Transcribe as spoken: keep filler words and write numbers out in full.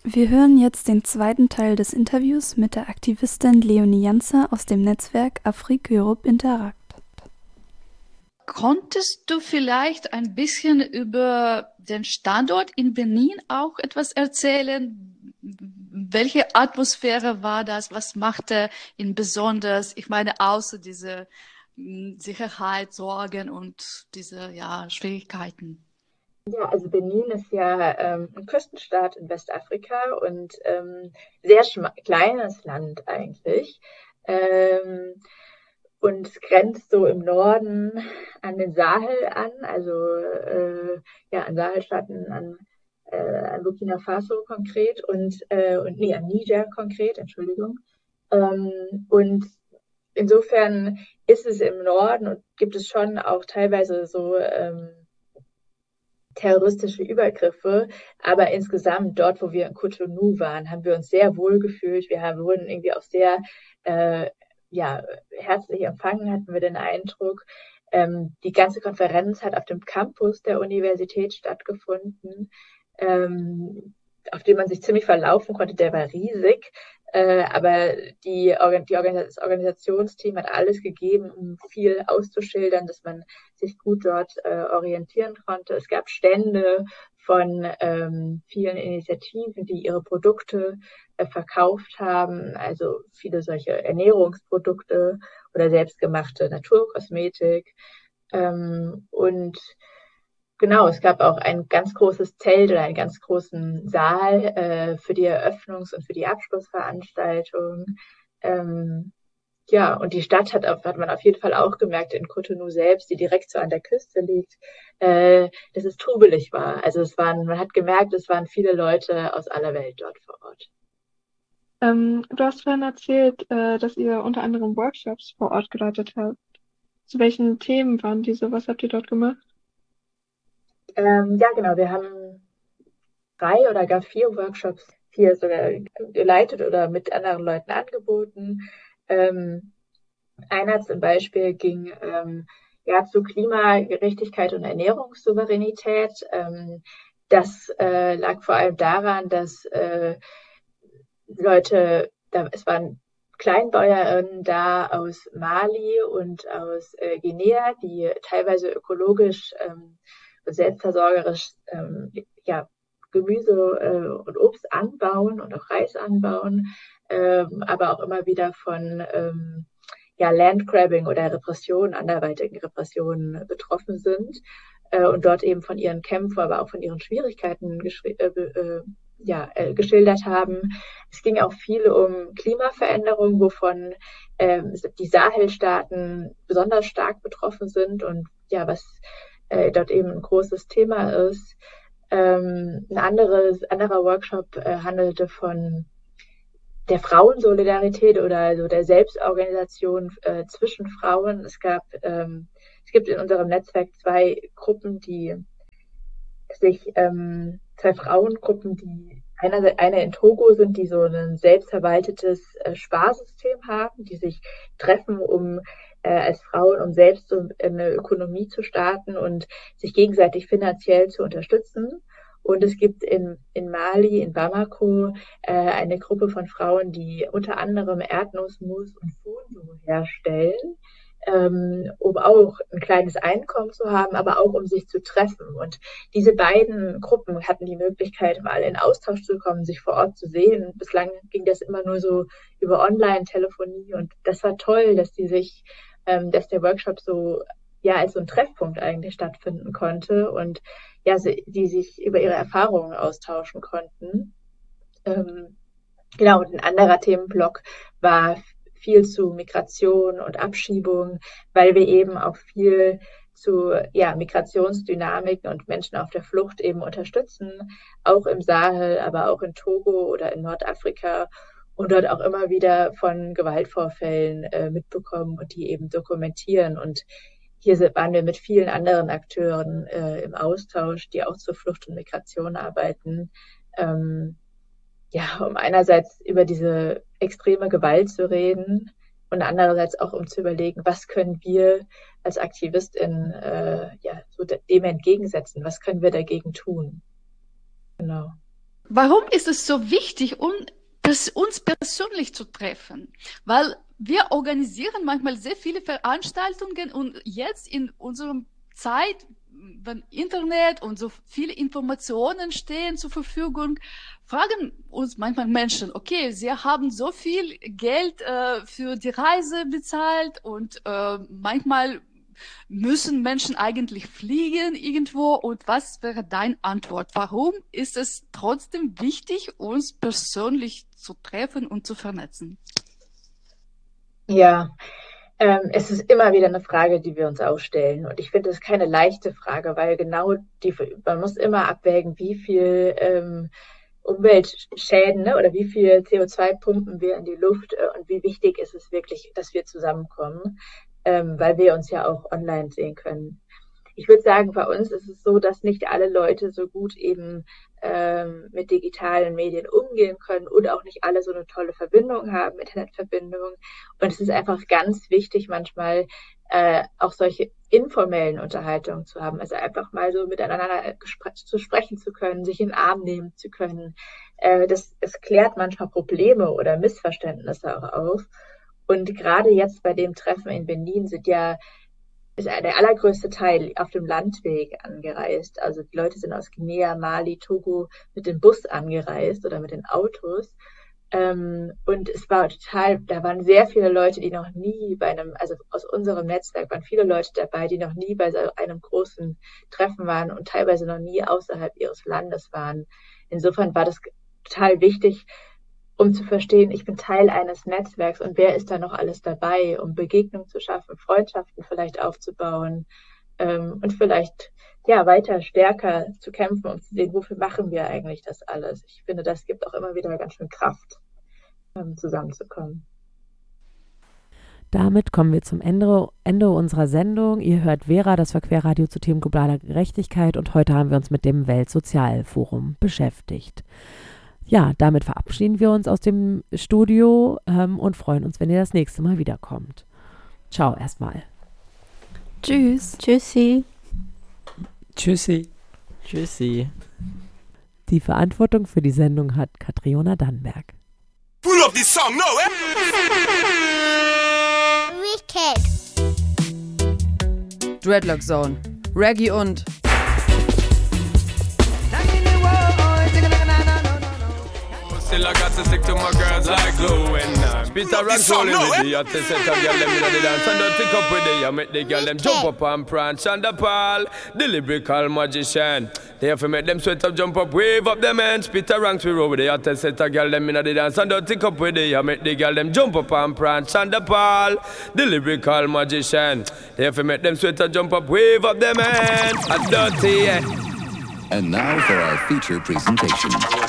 Wir hören jetzt den zweiten Teil des Interviews mit der Aktivistin Leonie Janzer aus dem Netzwerk Afrique Europe Interact. Konntest du vielleicht ein bisschen über den Standort in Benin auch etwas erzählen? Welche Atmosphäre war das? Was machte ihn besonders? Ich meine, außer diese mh, Sicherheit, Sorgen und diese ja, Schwierigkeiten. Ja, also Benin ist ja ähm, ein Küstenstaat in Westafrika und ähm, sehr schma- kleines Land eigentlich. Ähm, und es grenzt so im Norden an den Sahel an, also äh, ja, an Sahelstaaten, an, äh, an Burkina Faso konkret und, äh, und nee, an Niger konkret, Entschuldigung. Ähm, und insofern ist es im Norden und gibt es schon auch teilweise so ähm, terroristische Übergriffe, aber insgesamt dort, wo wir in Cotonou waren, haben wir uns sehr wohl gefühlt. Wir haben, wurden irgendwie auch sehr äh, ja, herzlich empfangen, hatten wir den Eindruck. Ähm, die ganze Konferenz hat auf dem Campus der Universität stattgefunden, ähm, auf dem man sich ziemlich verlaufen konnte. Der war riesig, äh, aber die, Organ die Organ das Organisationsteam hat alles gegeben, um viel auszuschildern, dass man sich gut dort äh, orientieren konnte. Es gab Stände von ähm, vielen Initiativen, die ihre Produkte äh, verkauft haben, also viele solche Ernährungsprodukte oder selbstgemachte Naturkosmetik. Ähm, und genau, es gab auch ein ganz großes Zelt oder einen ganz großen Saal äh, für die Eröffnungs- und für die Abschlussveranstaltung. Ähm, ja, und die Stadt hat, auf, hat man auf jeden Fall auch gemerkt in Cotonou selbst, die direkt so an der Küste liegt, äh, dass es trubelig war. Also es waren, man hat gemerkt, es waren viele Leute aus aller Welt dort vor Ort. Ähm, du hast vorhin erzählt, äh, dass ihr unter anderem Workshops vor Ort geleitet habt. Zu welchen Themen waren diese? Was habt ihr dort gemacht? Ähm, ja, genau, wir haben drei oder gar vier Workshops hier sogar geleitet oder mit anderen Leuten angeboten. Ähm, einer zum Beispiel ging ähm, ja zu Klimagerechtigkeit und Ernährungssouveränität. Ähm, das äh, lag vor allem daran, dass äh, Leute, da, es waren Kleinbäuerinnen da aus Mali und aus äh, Guinea, die teilweise ökologisch ähm, und selbstversorgerisch ähm, ja, Gemüse äh, und Obst anbauen und auch Reis anbauen, ähm, aber auch immer wieder von ähm, ja, Landgrabbing oder Repression, anderweitigen Repressionen betroffen sind äh, und dort eben von ihren Kämpfen, aber auch von ihren Schwierigkeiten äh, äh, ja, äh, geschildert haben. Es ging auch viel um Klimaveränderung, wovon ähm, die Sahelstaaten besonders stark betroffen sind und ja, was äh, dort eben ein großes Thema ist. Ähm, ein anderes, anderer Workshop äh, handelte von der Frauensolidarität oder also der Selbstorganisation äh, zwischen Frauen. Es gab, ähm, es gibt in unserem Netzwerk zwei Gruppen, die sich ähm, zwei Frauengruppen, die einer, eine in Togo sind, die so ein selbstverwaltetes äh, Sparsystem haben, die sich treffen, um äh, als Frauen, um selbst so eine Ökonomie zu starten und sich gegenseitig finanziell zu unterstützen. Und es gibt in, in Mali, in Bamako, äh, eine Gruppe von Frauen, die unter anderem Erdnussmus und Fondu herstellen, ähm, um auch ein kleines Einkommen zu haben, aber auch um sich zu treffen. Und diese beiden Gruppen hatten die Möglichkeit, mal in Austausch zu kommen, sich vor Ort zu sehen. Bislang ging das immer nur so über Online-Telefonie und das war toll, dass die sich, ähm, dass der Workshop so ja als so ein Treffpunkt eigentlich stattfinden konnte und ja, sie, die sich über ihre Erfahrungen austauschen konnten. Ähm, genau, und ein anderer Themenblock war viel zu Migration und Abschiebung, weil wir eben auch viel zu ja, Migrationsdynamiken und Menschen auf der Flucht eben unterstützen, auch im Sahel, aber auch in Togo oder in Nordafrika und dort auch immer wieder von Gewaltvorfällen äh, mitbekommen und die eben dokumentieren. Und hier waren wir mit vielen anderen Akteuren äh, im Austausch, die auch zur Flucht und Migration arbeiten. Ähm, ja, um einerseits über diese extreme Gewalt zu reden und andererseits auch um zu überlegen, was können wir als AktivistInnen äh, ja, so dem entgegensetzen, was können wir dagegen tun. Genau. Warum ist es so wichtig, um uns persönlich zu treffen? Weil wir organisieren manchmal sehr viele Veranstaltungen und jetzt in unserer Zeit, wenn Internet und so viele Informationen stehen zur Verfügung, fragen uns manchmal Menschen, okay, sie haben so viel Geld äh, für die Reise bezahlt und äh, manchmal müssen Menschen eigentlich fliegen irgendwo? Und was wäre deine Antwort? Warum ist es trotzdem wichtig, uns persönlich zu treffen und zu vernetzen? Ja, ähm, es ist immer wieder eine Frage, die wir uns auch stellen. Und ich finde, es ist keine leichte Frage, weil genau die, man muss immer abwägen, wie viel ähm, Umweltschäden, ne, oder wie viel C O zwei pumpen wir in die Luft äh, und wie wichtig ist es wirklich, dass wir zusammenkommen, ähm, weil wir uns ja auch online sehen können. Ich würde sagen, bei uns ist es so, dass nicht alle Leute so gut eben ähm, mit digitalen Medien umgehen können und auch nicht alle so eine tolle Verbindung haben, Internetverbindung. Und es ist einfach ganz wichtig, manchmal äh, auch solche informellen Unterhaltungen zu haben. Also einfach mal so miteinander zu sprechen zu können, sich in den Arm nehmen zu können. Äh, das, das klärt manchmal Probleme oder Missverständnisse auch auf. Und gerade jetzt bei dem Treffen in Benin sind ja ist der allergrößte Teil auf dem Landweg angereist. Also die Leute sind aus Guinea, Mali, Togo mit dem Bus angereist oder mit den Autos. Ähm, und es war total, da waren sehr viele Leute, die noch nie bei einem, also aus unserem Netzwerk waren viele Leute dabei, die noch nie bei so einem großen Treffen waren und teilweise noch nie außerhalb ihres Landes waren. Insofern war das total wichtig, um zu verstehen, ich bin Teil eines Netzwerks und wer ist da noch alles dabei, um Begegnungen zu schaffen, Freundschaften vielleicht aufzubauen ähm, und vielleicht ja weiter stärker zu kämpfen, um zu sehen, wofür machen wir eigentlich das alles. Ich finde, das gibt auch immer wieder ganz schön Kraft, ähm, zusammenzukommen. Damit kommen wir zum Ende, Ende unserer Sendung. Ihr hört Vera, das war Querradio zu Themen globaler Gerechtigkeit und heute haben wir uns mit dem Weltsozialforum beschäftigt. Ja, damit verabschieden wir uns aus dem Studio ähm, und freuen uns, wenn ihr das nächste Mal wiederkommt. Ciao erstmal. Tschüss. Tschüssi. Tschüssi. Tschüssi. Die Verantwortung für die Sendung hat Katriona Dannenberg. Pull up this song now, eh? Wicked. Dreadlock Zone. Reggae und Still I got to stick to my girls like glue and I'm Peter Ranks rolling with the hottest set of girl them in the dance and don't think up with the I make the girl them jump up and prance and the pal the lyrical magician they have to make them sweat up, jump up, wave up them hands. Peter Ranks we roll with the hottest set of girl them in the dance and don't think up with the I make the girl them jump up and prance and the pal the lyrical magician they have to make them sweat up, jump up, wave up them hands. A dirty yeah. And now for our feature presentation.